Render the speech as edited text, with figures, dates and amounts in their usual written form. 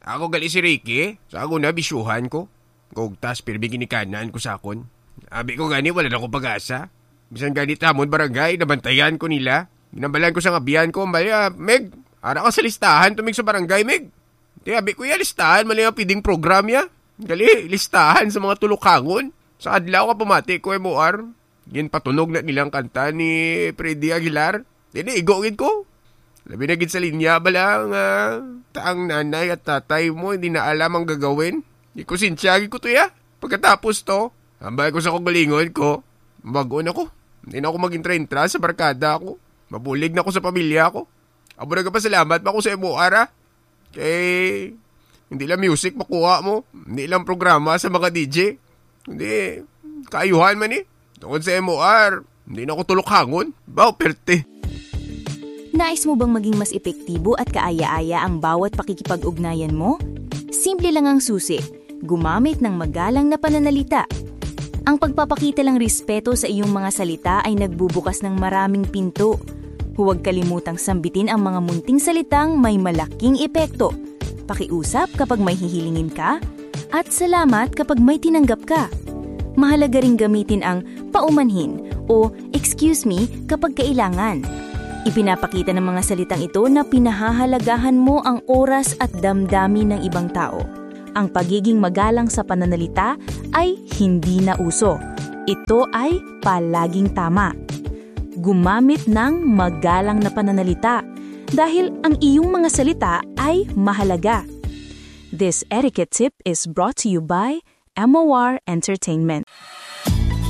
Ako gali si Ricky, sa ako na bisyuhan ko. Kugtas pirmi ginikanan ko sa akon. Abi ko gani wala na ko pag-asa. Bisan gani tamon barangay, nabantayan ko nila. Ginambalan ko sa ngabihan ko, Meg, ara ka sa listahan tumig sa barangay, Meg. Di abi ko ya listahan, mali ang piding program ya. Gali, listahan sa mga tulukangon. Sa adlaw ka pumati ko MOR. Yan patunog na nilang kanta ni Freddy Aguilar. Dini, igawin ko. Labi na gid sa linya bala nga taang nanay at tatay mo hindi na alam ang gagawin. Di ko sinsyagi ko to ya. Pagkatapos to, hambay ko sa kugalingon ko. Bagoon ako. Hindi na ako mag-intra-intra sa barkada ko. Mabulig na ako sa pamilya ko. Abo na ka pa salamat pa ako sa MOR ha. Kay hindi lang music makuha mo. Hindi lang programa sa mga DJ. Hindi, kaayuhan man eh. Tungkol sa MOR, hindi na ako tulok-hangon. Bao, perte. Nais mo bang maging mas epektibo at kaaya-aya ang bawat pakikipag-ugnayan mo? Simple lang ang susi. Gumamit ng magalang na pananalita. Ang pagpapakita ng respeto sa iyong mga salita ay nagbubukas ng maraming pinto. Huwag kalimutang sambitin ang mga munting salitang may malaking epekto. Pakiusap kapag may hihilingin ka, at salamat kapag may tinanggap ka. Mahalaga ring gamitin ang paumanhin o excuse me kapag kailangan. Ipinapakita ng mga salitang ito na pinahahalagahan mo ang oras at damdamin ng ibang tao. Ang pagiging magalang sa pananalita ay hindi na uso. Ito ay palaging tama. Gumamit ng magalang na pananalita dahil ang iyong mga salita ay mahalaga. This etiquette tip is brought to you by MOR Entertainment.